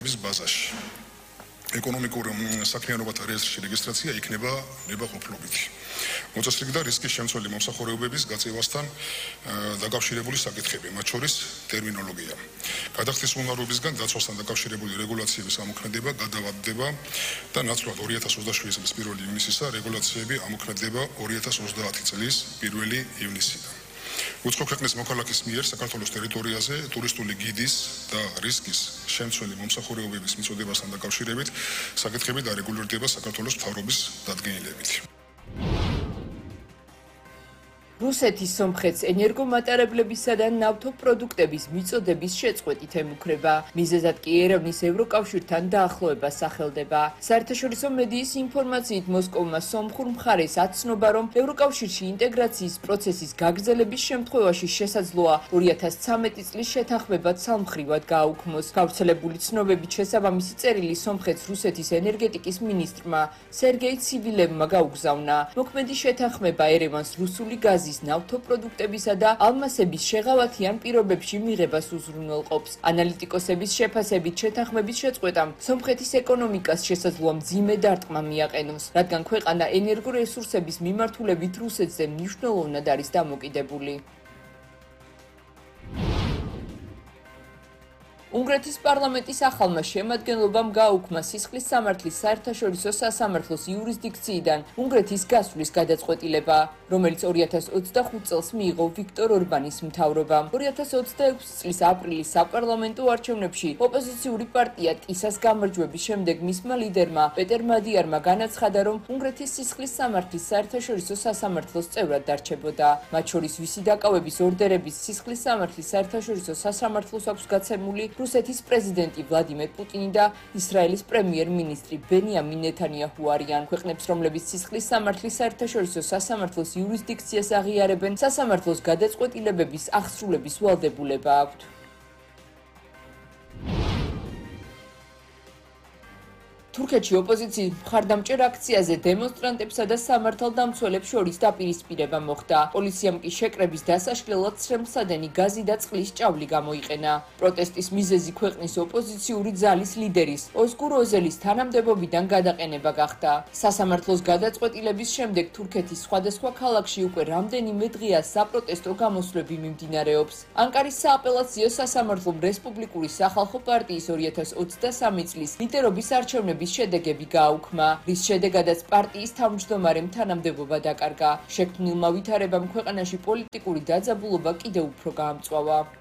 ბაზაში. ეკონომიკურ საქმიანობათა რეესტრში რეგისტრაცია იქნება ყოფილობითი. მოწესრიგდა რისკის შემცველი მომსახურებების გაწევასთან დაკავშირებული საკითხები, მათ შორის ტერმინოლოგია. გადახდის უნარობისგან დაცვასთან დაკავშირებული რეგულაციების ამოქმედება, გადავადდება და ნაცვლად 2027 წლის 1 ივნისისა რეგულაციები ამოქმედება 2030 წლის 1 ივნისიდან. უცხო ქვეყნის მოქალაქის მიერ საქართველოს ტერიტორიაზე ტურისტული გიდის და რისკის შემცველი მომსახურებების მიწოდებასთან დაკავშირებით საკითხები დარეგულირდება საქართველოს მთავრობის დადგენილებით. რუსეთის სომხეთს ენერგომატარებლებისა და ნავთობპროდუქტების მიწოდების შეწყვეტით ემუქრება. მიზეზად კი ერევნის ევროკავშირთან დაახლოება სახელდება. საერთაშორისო მედიის ინფორმაციით მოსკოვმა სომხურ მხარეს აცნობა, რომ ევროკავშირში ინტეგრაციის პროცესის გაგრძელების შემთხვევაში შესაძლოა 2013 წლის შეთანხმება ცალმხრივად გააუქმოს. გავრცელებული ცნობებით შესაბამისი წერილი სომხეთს რუსეთის ენერგეტიკის მინისტრმა სერგეი ცივილევმა გაუგზავნა. მოქმედი შეთანხმება ერევანს რუსული გაზის ნავთობპროდუქტებისა და ალმასების შეღავათიან პირობებში მიღებას უზრუნველყოფს. ანალიტიკოსების შეფასებით შეთანხმების შეწყვეტამ სომხეთის ეკონომიკას შესაძლოა მძიმე დარტყმა მიაყენოს, რადგან ქვეყანა ენერგორესურსების მიმართულებით რუსეთზე მნიშვნელოვნად არის დამოკიდებული. უნგრეთის პარლამენტის ახალმა შემადგენლობამ გააუქმა სისხლის სამართლის საერთაშორისო სასამართლოს იურისდიქციიდან უნგრეთის გასვლის გადაწყვეტილება, რომელიც 2025 წელს მიიღო ვიქტორ ორბანის მთავრობამ. 2026 წლის აპრილის საპარლამენტო არჩევნებში ოპოზიციური პარტია ტისას გამარჯვების შემდეგ მისმა ლიდერმა პეტერ მადიარმა განაცხადა, რომ უნგრეთის სისხლის სამართლის საერთაშორისო სასამართლოს წევრად დარჩებოდა. მათ შორის ვისი დაკავების ორდერების სისხლის სამართლის საერთაშორისო სასამართლოს აქვს გაცემული რუსეთის პრეზიდენტი ვლადიმერ პუტინი და ისრაელის პრემიერ-მინისტრი ბენიამინ ნეთანიაჰუ არიან. ქვეყნებს, რომლებიც სისხლის სამართლის საერთაშორისო სასამართლოს იურისდიქციას აღიარებენ, სასამართლოს გადაწყვეტილებების აღსრულების ვალდებულება აქვთ. თურქეთში ოპოზიციის მხარდამჭერ აქციაზე დემონსტრანტებსა და სამართალდამცველებს შორის დაპირისპირება მოხდა. პოლიციამ კი შეკრების დასაშლელად სრემლსადენი გაზი და წყლის ჭავლი გამოიყენა. პროტესტის მიზეზი ქვეყნის ოპოზიციური ძალის ლიდერის ოზგურ ოზელის თანამდებობიდან გადაყენება გახდა. სასამართლოს გადაწყვეტილების შემდეგ თურქეთის სხვადასხვა ქალაქში უკვე რამდენიმე დღეა საპროტესტო გამოსვლები მიმდინარეობს. ანკარის სააპელაციო სასამართლომ რესპუბლიკური სახალხო პარტიის 2023 წლის ლიდერობის არჩევნების შედეგები გააუქმა, რის შედეგადაც პარტიის თავმჯდომარემ თანამდებობა დაკარგა. შექმნილმა ვითარებამ ქვეყანაში პოლიტიკური დაძაბულობა კიდევ უფრო გაამწვავა.